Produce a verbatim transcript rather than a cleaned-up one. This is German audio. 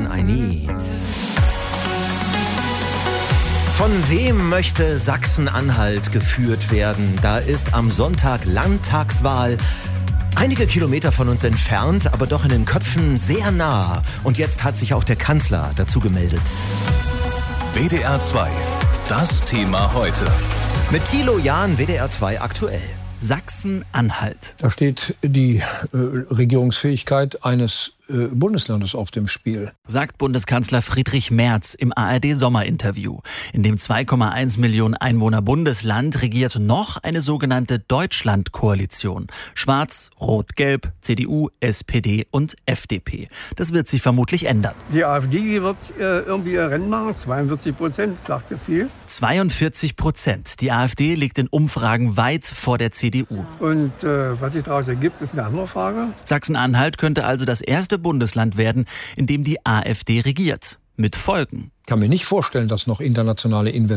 One I Need. Von wem möchte Sachsen-Anhalt geführt werden? Da ist am Sonntag Landtagswahl. Einige Kilometer von uns entfernt, aber doch in den Köpfen sehr nah. Und jetzt hat sich auch der Kanzler dazu gemeldet. W D R zwei, das Thema heute. Mit Thilo Jahn, W D R zwei aktuell. Sachsen-Anhalt. Da steht die äh, Regierungsfähigkeit eines äh, Bundeslandes auf dem Spiel, sagt Bundeskanzler Friedrich Merz im A R D-Sommerinterview. In dem zwei Komma eins Millionen Einwohner Bundesland regiert noch eine sogenannte Deutschland-Koalition. Schwarz, Rot, Gelb, C D U, S P D und F D P. Das wird sich vermutlich ändern. Die AfD die wird äh, irgendwie ihr Rennen machen. zweiundvierzig Prozent, sagte viel. zweiundvierzig Prozent. Die AfD liegt in Umfragen weit vor der C D U. Und äh, was sich daraus ergibt, ist eine andere Frage. Sachsen-Anhalt könnte also das erste Bundesland werden, in dem die AfD regiert. Mit Folgen. Ich kann mir nicht vorstellen, dass noch internationale Investoren